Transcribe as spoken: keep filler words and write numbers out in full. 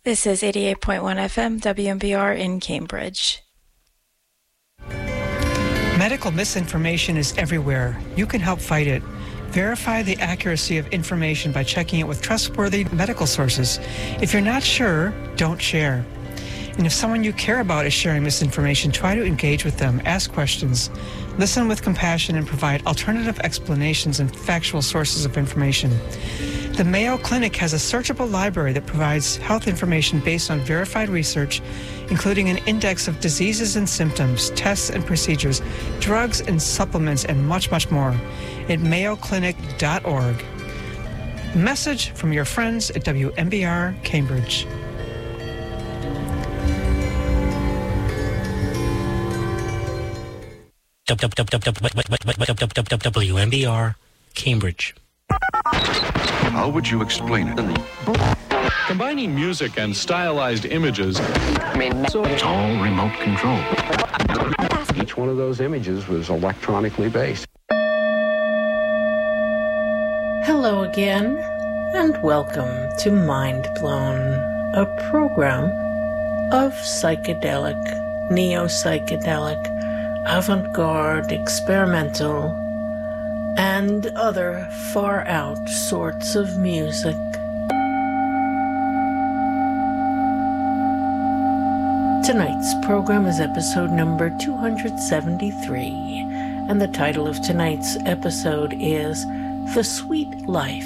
This is eighty-eight point one F M W M B R in Cambridge. Medical misinformation is everywhere. You can help fight it. Verify the accuracy of information by checking it with trustworthy medical sources. If you're not sure, don't share. And if someone you care about is sharing misinformation, try to engage with them, ask questions, listen with compassion, and provide alternative explanations and factual sources of information. The Mayo Clinic has a searchable library that provides health information based on verified research, including an index of diseases and symptoms, tests and procedures, drugs and supplements, and much, much more at mayo clinic dot org. Message from your friends at W M B R Cambridge. W M B R Cambridge. How would you explain it? Combining music and stylized images. So it's all remote control. Each one of those images was electronically based. Hello again, and welcome to Mind Blown, a program of psychedelic, neo-psychedelic, avant-garde, experimental, and other far-out sorts of music. Tonight's program is episode number two hundred seventy-three, and the title of tonight's episode is The Sweet Life